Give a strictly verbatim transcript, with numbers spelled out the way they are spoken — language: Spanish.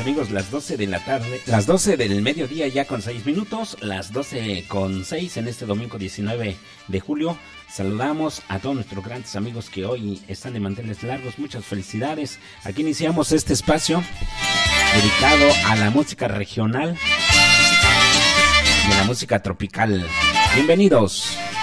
amigos, las doce de la tarde, las doce del mediodía ya con seis minutos, las doce con seis en este domingo diecinueve de julio. Saludamos a todos nuestros grandes amigos que hoy están de manteles largos. Muchas felicidades. Aquí iniciamos este espacio dedicado a la música regional y a la música tropical. Bienvenidos.